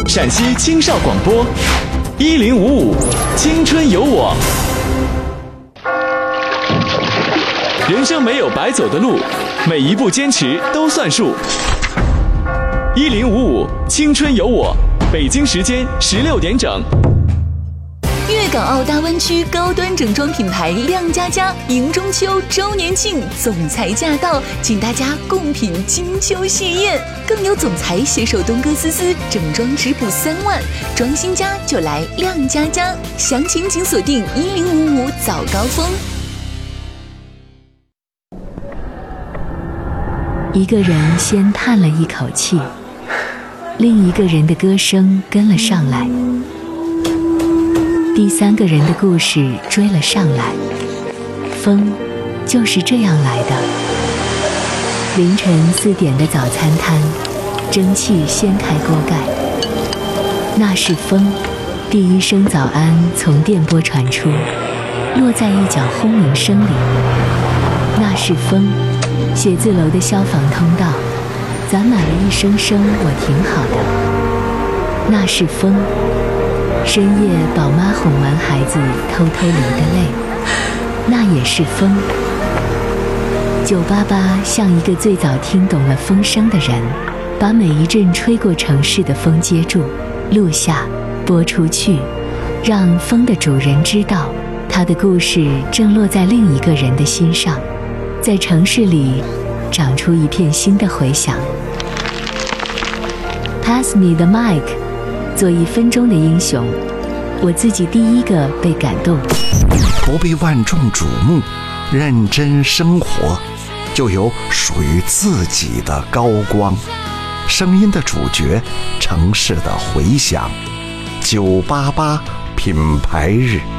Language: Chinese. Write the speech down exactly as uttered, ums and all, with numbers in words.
陕西青少广播一零五五青春有我。人生没有白走的路，每一步坚持都算数。一零五五青春有我，北京时间十六点整。 粤港澳大湾区高端整装品牌亮佳佳迎中秋周年庆总裁驾到，请大家共品金秋喜宴。更有总裁携手东哥思思整装质补三万，装新家就来亮佳佳，详情请锁定一零五五早高峰。 一个人先叹了一口气，另一个人的歌声跟了上来，第三个人的故事追了上来。风就是这样来的。凌晨四点的早餐摊，蒸汽掀开锅盖，那是风。第一声早安从电波传出，落在一角轰鸣声里，那是风。写字楼的消防通道攒满了一声声我挺好的，那是风。深夜宝妈哄完孩子偷偷流的泪，那也是风。九八八像一个最早听懂了风声的人，把每一阵吹过城市的风接住，录下，播出去，让风的主人知道，他的故事正落在另一个人的心上，在城市里长出一片新的回响。 Pass me the mic， 做一分钟的英雄，我自己第一个被感动。 不被万众瞩目，认真生活，就有属于自己的高光。声音的主角，城市的回响。九八八品牌日。